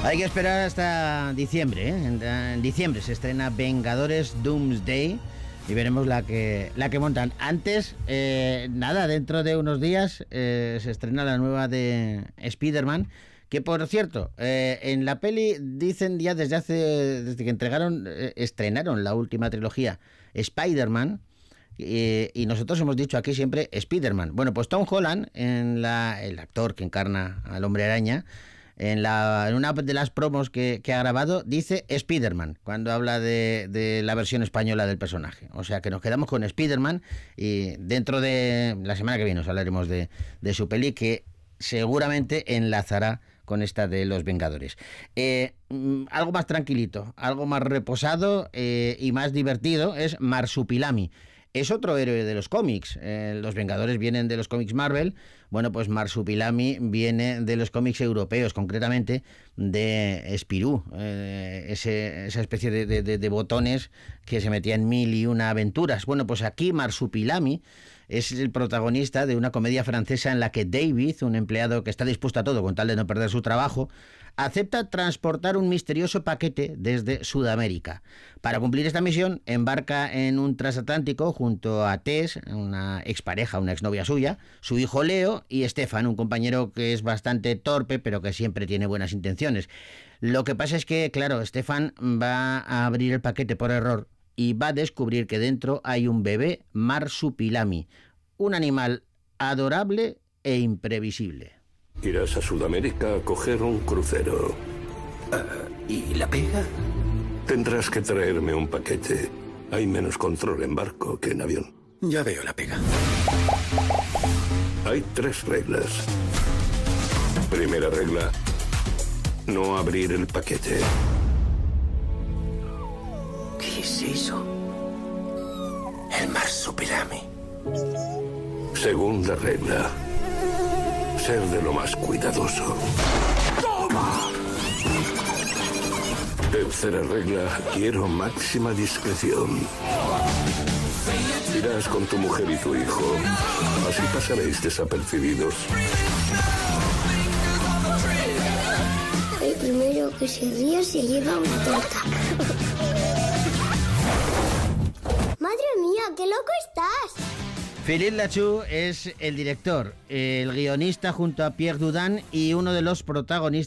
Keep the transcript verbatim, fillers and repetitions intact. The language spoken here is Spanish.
Hay que esperar hasta diciembre, ¿eh? En, en diciembre se estrena Vengadores Doomsday y veremos la que la que montan. Antes, eh, nada, dentro de unos días eh, se estrena la nueva de Spider-Man, que por cierto, eh, en la peli dicen ya desde hace, desde que entregaron, eh, estrenaron la última trilogía Spider-Man, eh, y nosotros hemos dicho aquí siempre Spider-Man. Bueno, pues Tom Holland, en la, el actor que encarna al Hombre Araña, En, la, en una de las promos que, que ha grabado dice Spider-Man cuando habla de, de la versión española del personaje. O sea que nos quedamos con Spider-Man y dentro de la semana que viene os hablaremos de, de su peli, que seguramente enlazará con esta de Los Vengadores. Eh, algo más tranquilito, algo más reposado eh, y más divertido es Marsupilami. Es otro héroe de los cómics. Eh, los Vengadores vienen de los cómics Marvel. Bueno, pues Marsupilami viene de los cómics europeos, concretamente de Spirou, eh, ese, esa especie de, de, de botones que se metía en mil y una aventuras. Bueno, pues aquí Marsupilami es el protagonista de una comedia francesa en la que David, un empleado que está dispuesto a todo con tal de no perder su trabajo, acepta transportar un misterioso paquete desde Sudamérica. Para cumplir esta misión, embarca en un transatlántico junto a Tess, una expareja, una exnovia suya, su hijo Leo y Stefan, un compañero que es bastante torpe pero que siempre tiene buenas intenciones. Lo que pasa es que, claro, Stefan va a abrir el paquete por error y va a descubrir que dentro hay un bebé Marsupilami, un animal adorable e imprevisible. Irás a Sudamérica a coger un crucero. Uh, ¿Y la pega? Tendrás que traerme un paquete. Hay menos control en barco que en avión. Ya veo la pega. Hay tres reglas. Primera regla: no abrir el paquete. ¿Qué es eso? El Marsupilami. Segunda regla: ser de lo más cuidadoso. ¡Toma! Tercera regla: quiero máxima discreción. Irás con tu mujer y tu hijo. Así pasaréis desapercibidos. El primero que se ríe se lleva una torta. ¡Madre mía, qué loco estás! Philippe Lachaud es el director, el guionista junto a Pierre Dudin y uno de los protagonistas